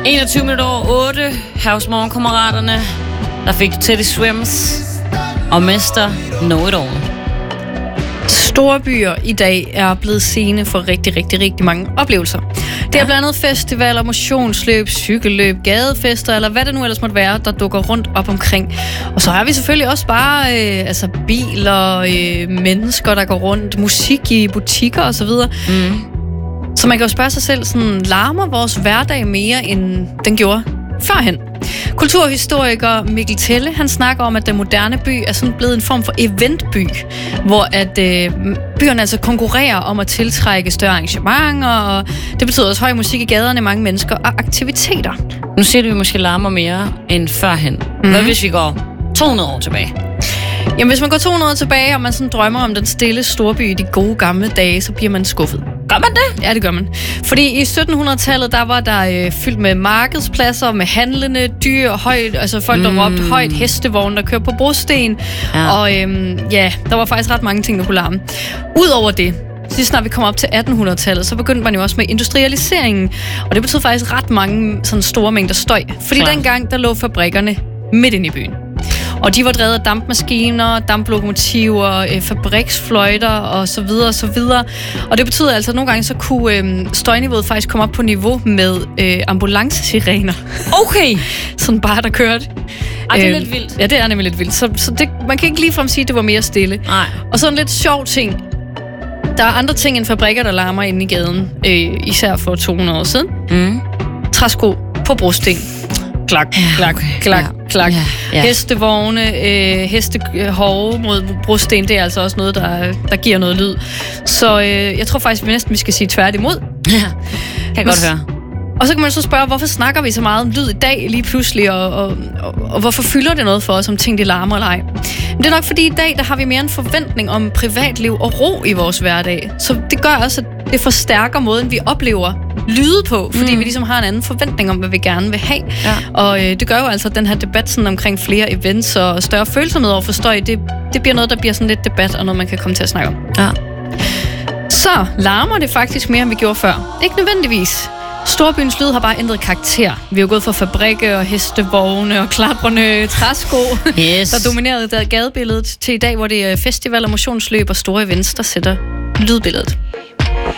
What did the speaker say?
21 minutter over 8. Her hos Morgenkammeraterne. Der fik Teddy Swims og Mester Know It All. Store byer i dag er blevet scene for rigtig mange oplevelser. Det er blandt andet festivaler, motionsløb, cykelløb, gadefester, eller hvad det nu ellers måtte være, der dukker rundt op omkring. Og så har vi selvfølgelig også bare biler, mennesker, der går rundt, musik i butikker osv. Så man kan jo spørge sig selv, sådan, larmer vores hverdag mere, end den gjorde førhen? Kulturhistoriker Mikkel Telle, han snakker om, at den moderne by er sådan blevet en form for eventby, hvor at byerne altså konkurrerer om at tiltrække større arrangementer, og det betyder også høj musik i gaderne, mange mennesker og aktiviteter. Nu siger du, at vi måske larmer mere end førhen. Hvad hvis vi går 200 år tilbage? Jamen, hvis man går 200 år tilbage, og man sådan drømmer om den stille storby i de gode gamle dage, så bliver man skuffet. Gør man det? Ja, det gør man. Fordi i 1700-tallet, der var der fyldt med markedspladser, med handlende dyr, højt, altså folk, der råbte højt, hestevogne, der kørte på brosten. Ja. Og der var faktisk ret mange ting, der kunne larme. Udover det, lige snart vi kom op til 1800-tallet, så begyndte man jo også med industrialiseringen. Og det betød faktisk ret mange sådan store mængder støj. Fordi dengang, der lå fabrikkerne midt inde i byen. Og de var drevet af dampmaskiner, damplokomotiver, fabriksfløjter og så videre og så videre. Og det betyder altså, at nogle gange så kunne støjniveauet faktisk komme op på niveau med ambulancesirener. Okay! Sådan bare, der kørte. Det er lidt vildt. Ja, det er nemlig lidt vildt. Så det, man kan ikke ligefrem sige, at det var mere stille. Nej. Og så en lidt sjov ting. Der er andre ting end fabrikker, der larmer inde i gaden. Især for 200 år siden. Træsko på brosten. Klak, klak, klak, klak. Ja. Hestevogne, hestehove mod brosten, det er altså også noget, der giver noget lyd. Så jeg tror faktisk, vi skal sige tværtimod. Ja, kan jeg godt høre. Og så kan man så spørge, hvorfor snakker vi så meget om lyd i dag lige pludselig, og hvorfor fylder det noget for os, om ting de larmer eller ej? Men det er nok fordi i dag, der har vi mere en forventning om privatliv og ro i vores hverdag. Så det gør også, at det forstærker måden, vi oplever lyde på, fordi vi ligesom har en anden forventning om, hvad vi gerne vil have. Ja. Og det gør jo altså, at den her debat sådan, omkring flere events og større følsomhed over for støj, det bliver noget, der bliver sådan lidt debat, og noget, man kan komme til at snakke om. Ja. Så larmer det faktisk mere, end vi gjorde før. Ikke nødvendigvis. Storbyens lyd har bare ændret karakter. Vi har gået fra fabrikker og hestevogne og klaprende træsko, der dominerede gadebilledet, til i dag, hvor det er festivaler, motionsløb og store events, der sætter lydbilledet.